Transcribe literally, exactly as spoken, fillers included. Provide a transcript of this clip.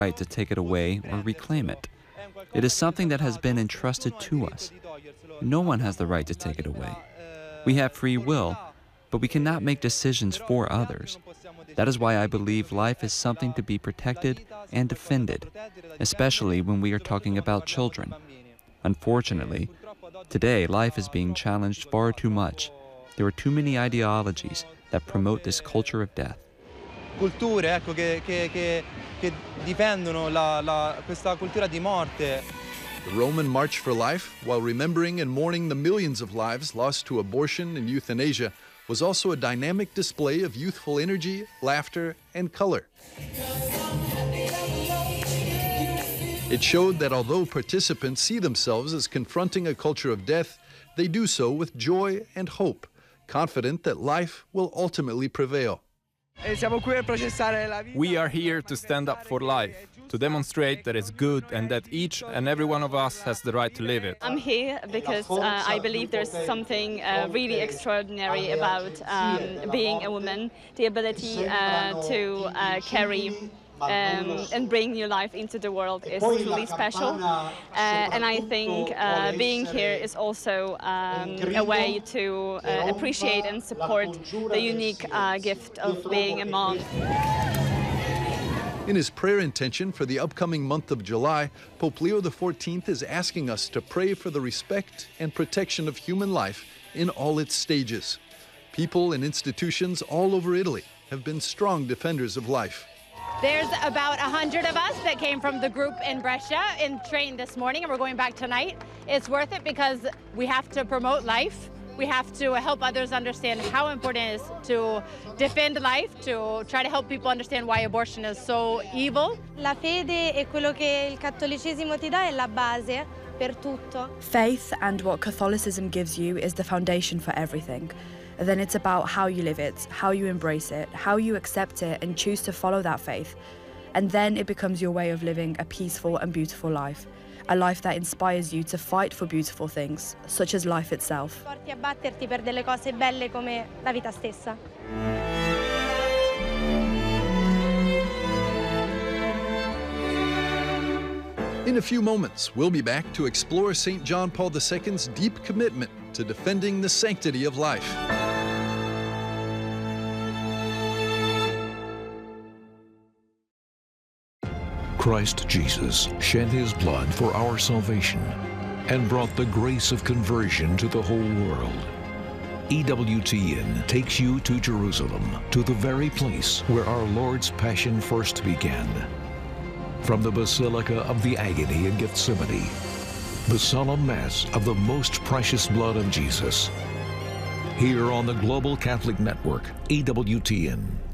right to take it away or reclaim it. It is something that has been entrusted to us. No one has the right to take it away. We have free will, but we cannot make decisions for others. That is why I believe life is something to be protected and defended, especially when we are talking about children. Unfortunately, today life is being challenged far too much. There are too many ideologies that promote this culture of death. Culture, ecco, che, che, che, che difendono la, la, questa cultura di morte. The Roman March for Life, while remembering and mourning the millions of lives lost to abortion and euthanasia, was also a dynamic display of youthful energy, laughter, and color. It showed that although participants see themselves as confronting a culture of death, they do so with joy and hope, confident that life will ultimately prevail. We are here to stand up for life, to demonstrate that it's good and that each and every one of us has the right to live it. I'm here because uh, I believe there's something uh, really extraordinary about um, being a woman, the ability uh, to uh, carry Um, and bring new life into the world is truly special. Uh, and I think uh, being here is also um, a way to uh, appreciate and support the unique uh, gift of being a mom. In his prayer intention for the upcoming month of July, Pope Leo the fourteenth is asking us to pray for the respect and protection of human life in all its stages. People and institutions all over Italy have been strong defenders of life. There's about a hundred of us that came from the group in Brescia and trained this morning, and we're going back tonight. It's worth it because we have to promote life. We have to help others understand how important it is to defend life, to try to help people understand why abortion is so evil. La fede è quello che il cattolicesimo ti dà, è la base per tutto. Faith and what Catholicism gives you is the foundation for everything. Then it's about how you live it, how you embrace it, how you accept it and choose to follow that faith. And then it becomes your way of living a peaceful and beautiful life. A life that inspires you to fight for beautiful things, such as life itself. Porti a batterti per delle cose belle come la vita stessa. In a few moments, we'll be back to explore Saint John Paul the Second's deep commitment to defending the sanctity of life. Christ Jesus shed his blood for our salvation and brought the grace of conversion to the whole world. E W T N takes you to Jerusalem, to the very place where our Lord's Passion first began. From the Basilica of the Agony in Gethsemane, the solemn Mass of the most precious blood of Jesus. Here on the Global Catholic Network, E W T N.